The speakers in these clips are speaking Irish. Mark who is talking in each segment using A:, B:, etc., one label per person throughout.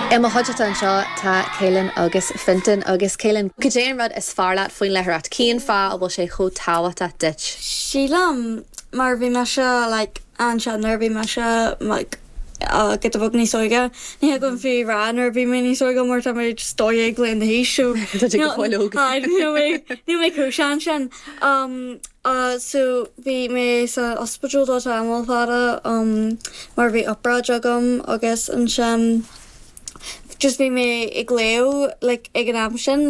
A: Emma Hodgett an seo tá Céileann agus Fintan agus Céileann go déan rud is fear leat faoin leithreacht cían fá a bhfuil sé chomh táhacht a dit.
B: Sílam mar bhí me se an seanar bhí me se get a bhg ní soige ní ha gon fi ran ar bhí mé ní soige mar tá méid stoi ag le na híisiú ní mé cruúsean sin so bhí mé sa hospital dá amil fada mar bhí opráid agam agus an sin just bhí mé ag léo ag an am sin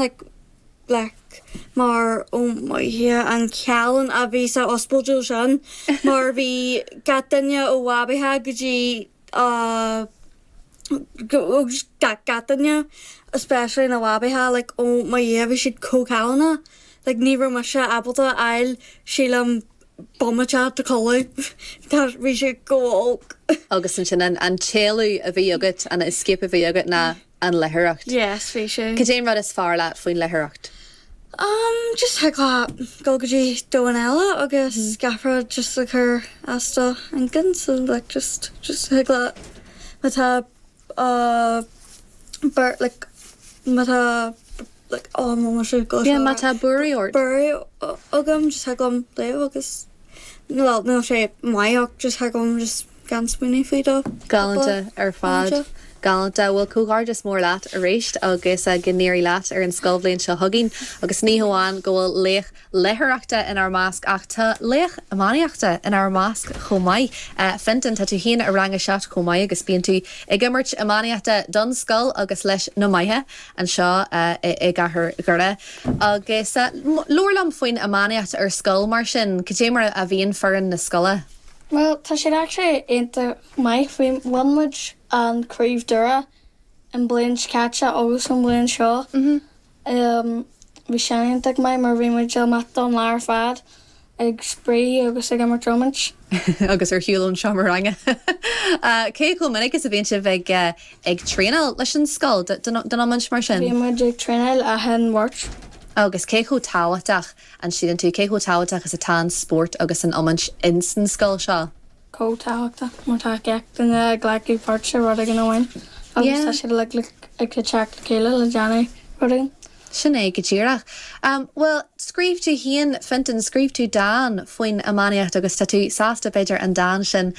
B: mar an cealan a bhí sa hospital sin mar bhí gatainne ó wabathe gotí gatainne especially na wabathe ó mai dhéhí siad cócána ní ra mar se abalta eil sílam bommate de choú Tá bhí sé go
A: agus an sin an téalú a bhí agat an iscip a bhí agat na an leithreacht.
B: Yes, bhí sé.
A: Go déan rud is fear leat faoin leithreacht.
B: Just gogotí do an eile agus gafra just chur asta an gin so just hegla mata burt mata
A: mata buí or
B: burí agam just hagam le agus no sé maiach just hagam just gan spooní faoide
A: galanta ar fad. Galanta bhfuil cúgáir is mór leat a réist agus a gnéirí leat ar an scoilbléonn seo thugainn agus ní hamháin go bhfuil léch leithreachta in ar másc ach tá léch amáíochta in ar másc chomáid. Fintan tá tú chéana a ranga seat chomáid agus bíonn tú ag gimmert amáíochta don scoil agus leis na maithe an seo i gcathair gure. Agus luirlam faoin amáíochta ar scoil mar sin, go dté mar a bhíonn fearan na scoile.
C: Well, tá sé actually into mai faoin bhainmuid an críomh dura an blion scatcha agus an blion seo. Bhí seananta mai mar bhí muid gel mata an lear fad ag sprí agus ag mar dromint.
A: Agus ar hiúlann seo mar range. Cé go minic is a bhíonn si bheith ag tréáil leis an scoil don amint mar sin?
C: Bhí muid ag tréáil a hen mort.
A: Agus cécho táhaach an sian tú cécho táhaach is a tá sport agus an amint instant scoil seo.
C: Cótáachta mar tá ceach den ghlaicú páirte rud ag an bhain. Agus tá si le ag go teach céile le deanna rud.
A: Sinné go ddíireach. Well, scríb tú híon Fintan scríb tú Dan faoin amáíocht agus tá tú sásta beidir an Dan sin